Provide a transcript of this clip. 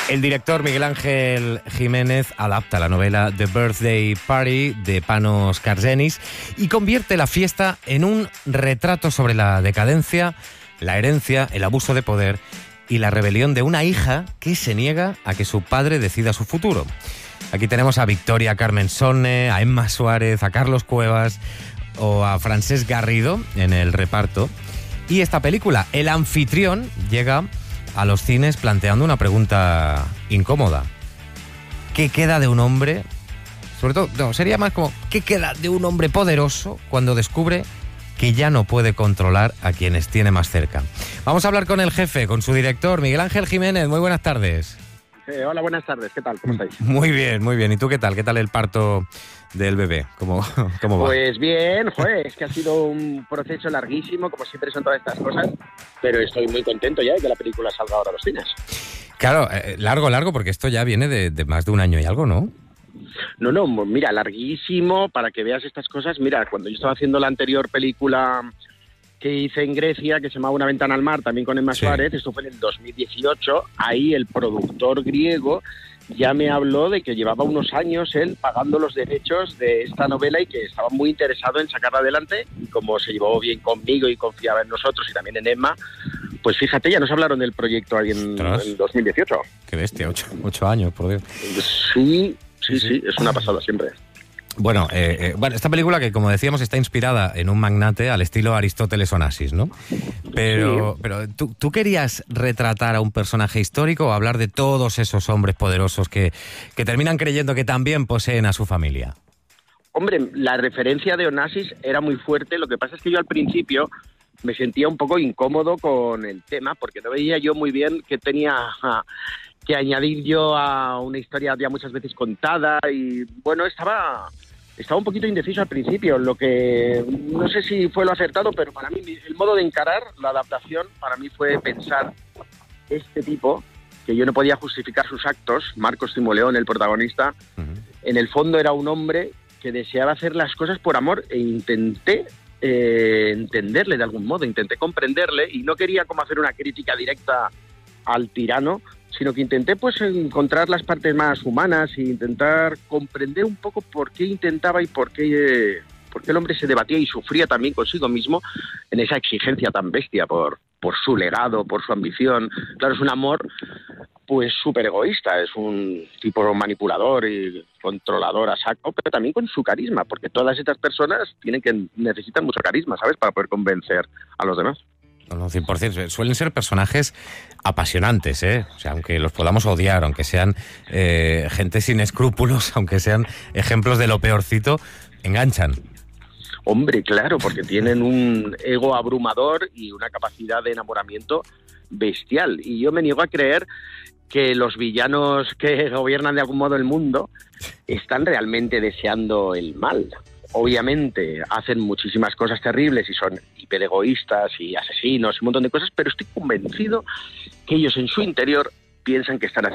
El director Miguel Ángel Jiménez adapta la novela The Birthday Party de Panos Kargenis y convierte la fiesta en un retrato sobre la decadencia, la herencia, el abuso de poder y la rebelión de una hija que se niega a que su padre decida su futuro. Aquí tenemos a Victoria Carmen Sonne, a Emma Suárez, a Carlos Cuevas o a Francesc Garrido en el reparto. Y esta película, El anfitrión, llega a los cines planteando una pregunta incómoda. ¿Qué queda de un hombre? Sobre todo, no, sería más como, ¿qué queda de un hombre poderoso cuando descubre que ya no puede controlar a quienes tiene más cerca? Vamos a hablar con el jefe, con su director, Miguel Ángel Jiménez. Muy buenas tardes. Hola, buenas tardes. ¿Qué tal? ¿Cómo estáis? Muy bien, muy bien. ¿Y tú qué tal? ¿Qué tal el parto del bebé? ¿Cómo va? Pues bien, es que ha sido un proceso larguísimo, como siempre son todas estas cosas, pero estoy muy contento ya de que la película salga ahora a los cines. Claro, largo, porque esto ya viene de más de un año y algo, ¿no? No, mira, larguísimo, para que veas estas cosas. Mira, cuando yo estaba haciendo la anterior película que hice en Grecia, que se llamaba Una ventana al mar, también con Emma Suárez, esto fue en el 2018, ahí el productor griego ya me habló de que llevaba unos años él pagando los derechos de esta novela y que estaba muy interesado en sacarla adelante, y como se llevó bien conmigo y confiaba en nosotros y también en Emma, pues fíjate, ya nos hablaron del proyecto ahí en 2018. Qué bestia, 8 años, por Dios. Sí, es una pasada siempre. Bueno, esta película que, como decíamos, está inspirada en un magnate al estilo Aristóteles Onassis, ¿no? Pero ¿tú querías retratar a un personaje histórico o hablar de todos esos hombres poderosos que terminan creyendo que también poseen a su familia? Hombre, la referencia de Onassis era muy fuerte. Lo que pasa es que yo al principio me sentía un poco incómodo con el tema, porque no veía yo muy bien qué tenía que añadir yo a una historia ya muchas veces contada, y bueno, estaba un poquito indeciso al principio, lo que no sé si fue lo acertado, pero para mí el modo de encarar la adaptación para mí fue pensar este tipo, que yo no podía justificar sus actos, Marcos Timoleón, el protagonista, en el fondo era un hombre que deseaba hacer las cosas por amor, e intenté entenderle de algún modo, intenté comprenderle, y no quería como hacer una crítica directa al tirano, sino que intenté pues encontrar las partes más humanas e intentar comprender un poco por qué intentaba y por qué el hombre se debatía y sufría también consigo mismo en esa exigencia tan bestia por su legado, por su ambición. Claro, es un amor pues súper egoísta, es un tipo manipulador y controlador a saco, pero también con su carisma, porque todas estas personas necesitan mucho carisma, ¿sabes?, para poder convencer a los demás. No, 100%. Suelen ser personajes apasionantes, ¿eh? O sea, aunque los podamos odiar, aunque sean gente sin escrúpulos, aunque sean ejemplos de lo peorcito, enganchan. Hombre, claro, porque tienen un ego abrumador y una capacidad de enamoramiento bestial. Y yo me niego a creer que los villanos que gobiernan de algún modo el mundo están realmente deseando el mal. Obviamente hacen muchísimas cosas terribles y son hiperegoístas y asesinos y un montón de cosas, pero estoy convencido que ellos en su interior piensan que están haciendo